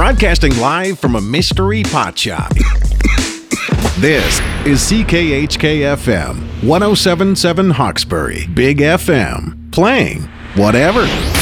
Broadcasting live from a mystery pot shop. This is CKHK-FM 107.7 Hawkesbury, Big FM, playing whatever.